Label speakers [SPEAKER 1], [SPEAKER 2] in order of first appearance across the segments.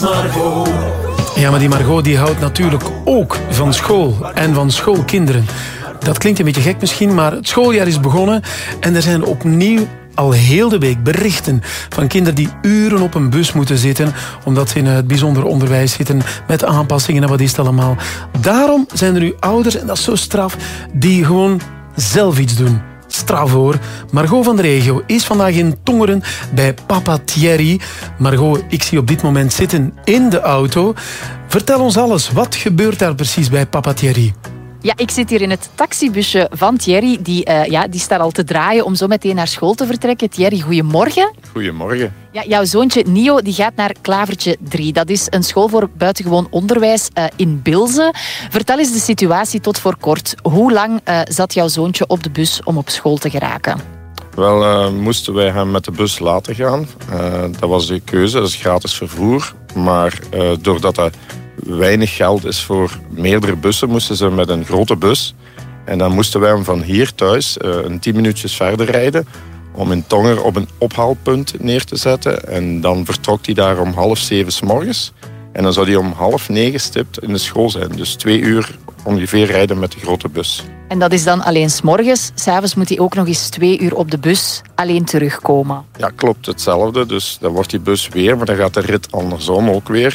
[SPEAKER 1] Margot.
[SPEAKER 2] Ja, maar die Margot die houdt natuurlijk ook van school en van schoolkinderen. Dat klinkt een beetje gek misschien, maar het schooljaar is begonnen en er zijn opnieuw al heel de week berichten van kinderen die uren op een bus moeten zitten omdat ze in het bijzonder onderwijs zitten met aanpassingen en wat is het allemaal. Daarom zijn er nu ouders, en dat is zo straf, die gewoon zelf iets doen. Straf hoor. Margot van de regio is vandaag in Tongeren bij papa Thierry. Margot, ik zie op dit moment zitten in de auto. Vertel ons alles. Wat gebeurt daar precies bij papa Thierry?
[SPEAKER 3] Ja, ik zit hier in het taxibusje van Thierry. Die staat al te draaien om zo meteen naar school te vertrekken. Thierry, goedemorgen.
[SPEAKER 4] Goedemorgen.
[SPEAKER 3] Ja, jouw zoontje Nio die gaat naar Klavertje 3. Dat is een school voor buitengewoon onderwijs in Bilze. Vertel eens de situatie tot voor kort. Hoe lang zat jouw zoontje op de bus om op school te geraken?
[SPEAKER 4] Wel, moesten wij hem met de bus laten gaan. Dat was de keuze, dat is gratis vervoer. Maar doordat dat weinig geld is voor meerdere bussen, moesten ze met een grote bus. En dan moesten wij hem van hier thuis 10 minuutjes verder rijden om in Tongeren op een ophaalpunt neer te zetten. En dan vertrok hij daar om 6:30 's morgens. En dan zou hij om 8:30 stipt in de school zijn. Dus 2 uur ongeveer rijden met de grote bus.
[SPEAKER 3] En dat is dan alleen 's morgens. 's Avonds moet hij ook nog eens 2 uur op de bus alleen terugkomen.
[SPEAKER 4] Ja, klopt. Hetzelfde. Dus dan wordt die bus weer, maar dan gaat de rit andersom ook weer.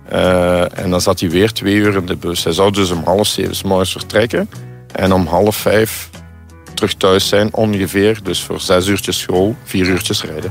[SPEAKER 4] En dan zat hij weer 2 uur in de bus. Hij zou dus om 6:30 's morgens vertrekken. En om 4:30 terug thuis zijn ongeveer. Dus voor 6 uurtjes school, 4 uurtjes rijden.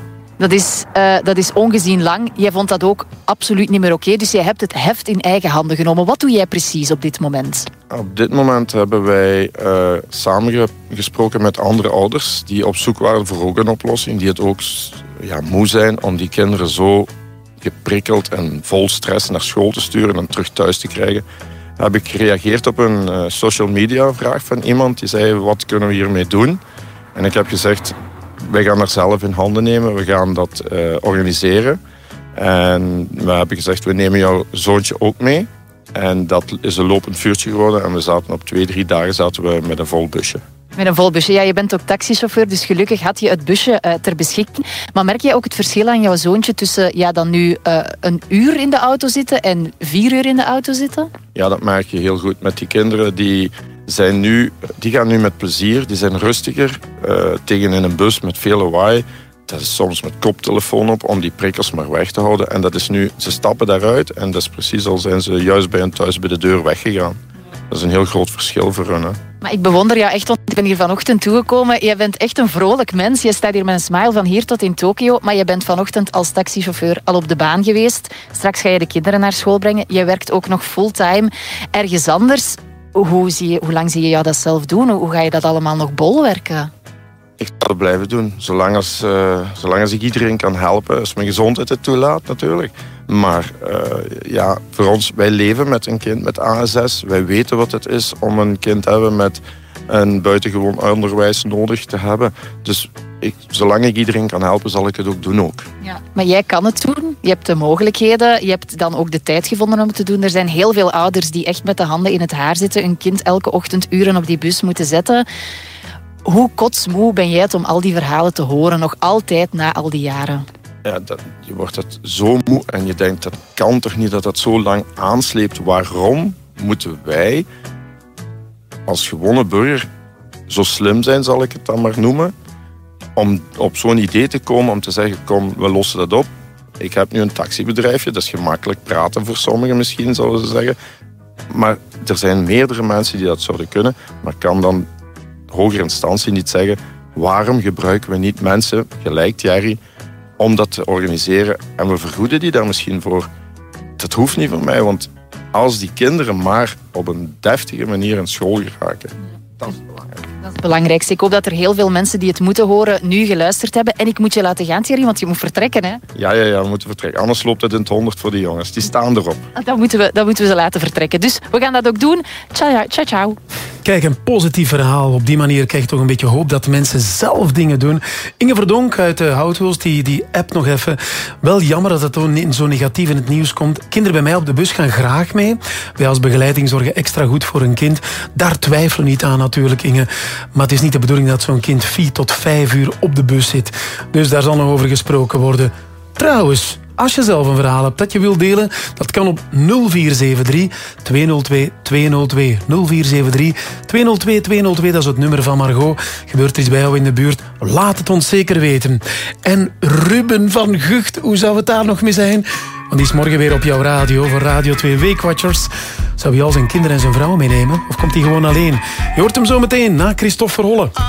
[SPEAKER 3] Dat is ongezien lang. Jij vond dat ook absoluut niet meer oké. Dus jij hebt het heft in eigen handen genomen. Wat doe jij precies op dit moment?
[SPEAKER 4] Op dit moment hebben wij samengesproken met andere ouders die op zoek waren voor ook een oplossing. Die het ook moe zijn om die kinderen zo geprikkeld en vol stress naar school te sturen en terug thuis te krijgen. Heb ik gereageerd op een social media vraag van iemand die zei: wat kunnen we hiermee doen? En ik heb gezegd: wij gaan dat zelf in handen nemen, we gaan dat organiseren. En we hebben gezegd: we nemen jouw zoontje ook mee. En dat is een lopend vuurtje geworden en we zaten op 2-3 dagen met een vol busje.
[SPEAKER 3] Met een vol busje. Ja, je bent ook taxichauffeur, dus gelukkig had je het busje ter beschikking. Maar merk jij ook het verschil aan jouw zoontje tussen dan nu 1 uur in de auto zitten en 4 uur in de auto zitten?
[SPEAKER 4] Ja, dat merk je heel goed. Met die kinderen, die gaan nu met plezier, die zijn rustiger. Tegen in een bus met veel lawaai. Dat is soms met koptelefoon op om die prikkels maar weg te houden. En dat is nu, ze stappen daaruit en dat is precies al zijn ze juist bij hen thuis bij de deur weggegaan. Dat is een heel groot verschil voor hen. Hè.
[SPEAKER 3] Maar ik bewonder jou echt, want ik ben hier vanochtend toegekomen. Jij bent echt een vrolijk mens. Je staat hier met een smile van hier tot in Tokio. Maar je bent vanochtend als taxichauffeur al op de baan geweest. Straks ga je de kinderen naar school brengen. Je werkt ook nog fulltime ergens anders. Hoe lang zie je jou dat zelf doen? Hoe ga je dat allemaal nog bolwerken?
[SPEAKER 4] Ik ga het blijven doen. Zolang als ik iedereen kan helpen. Als mijn gezondheid het toelaat natuurlijk. Maar voor ons, wij leven met een kind met ASS. Wij weten wat het is om een kind te hebben met een buitengewoon onderwijs nodig te hebben. Dus zolang ik iedereen kan helpen, zal ik het ook doen ook.
[SPEAKER 3] Ja, maar jij kan het doen. Je hebt de mogelijkheden. Je hebt dan ook de tijd gevonden om het te doen. Er zijn heel veel ouders die echt met de handen in het haar zitten. Een kind elke ochtend uren op die bus moeten zetten. Hoe kotsmoe ben jij het om al die verhalen te horen, nog altijd na al die jaren?
[SPEAKER 4] Ja, je wordt het zo moe en je denkt, dat kan toch niet dat dat zo lang aansleept. Waarom moeten wij als gewone burger zo slim zijn, zal ik het dan maar noemen, om op zo'n idee te komen om te zeggen: kom, we lossen dat op. Ik heb nu een taxibedrijfje, dat is gemakkelijk praten voor sommigen misschien, zouden ze zeggen. Maar er zijn meerdere mensen die dat zouden kunnen, maar kan dan hogere instantie niet zeggen: waarom gebruiken we niet mensen, gelijk Thierry, om dat te organiseren en we vergoeden die daar misschien voor. Dat hoeft niet voor mij, want als die kinderen maar op een deftige manier in school geraken, dat is belangrijk.
[SPEAKER 3] Dat is het belangrijkste. Ik hoop dat er heel veel mensen die het moeten horen nu geluisterd hebben. En ik moet je laten gaan, Thierry, want je moet vertrekken, hè?
[SPEAKER 4] Ja, we moeten vertrekken. Anders loopt het in het 100 voor die jongens. Die staan erop.
[SPEAKER 3] Dan moeten we ze laten vertrekken. Dus we gaan dat ook doen. Ciao, ciao, ciao.
[SPEAKER 2] Kijk, een positief verhaal. Op die manier krijg je toch een beetje hoop dat mensen zelf dingen doen. Inge Verdonk uit Houthulst, die app nog even. Wel jammer dat het zo negatief in het nieuws komt. Kinderen bij mij op de bus gaan graag mee. Wij als begeleiding zorgen extra goed voor een kind. Daar twijfelen we niet aan natuurlijk, Inge. Maar het is niet de bedoeling dat zo'n kind 4 tot 5 uur op de bus zit. Dus daar zal nog over gesproken worden. Trouwens, Als je zelf een verhaal hebt dat je wilt delen, dat kan op 0473 202 202. 0473 202 202, dat is het nummer van Margot. Gebeurt er iets bij jou in de buurt? Laat het ons zeker weten. En Ruben van Gucht, hoe zou het daar nog mee zijn? Want die is morgen weer op jouw radio voor Radio 2 Weekwatchers. Zou hij al zijn kinderen en zijn vrouw meenemen? Of komt hij gewoon alleen? Je hoort hem zo meteen na Christophe Verholle.